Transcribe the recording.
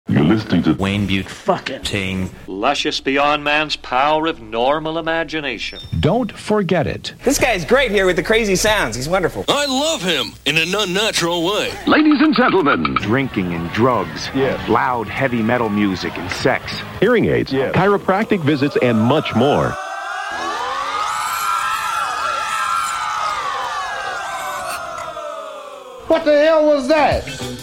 You're listening to Wayne Butte fucking luscious beyond man's power of normal imagination. Don't forget it. This guy's great here with the crazy sounds. He's wonderful. I love him in an unnatural way. Ladies and gentlemen, drinking and drugs, loud heavy metal music and sex, hearing aids, chiropractic visits, and much more. What the hell was that?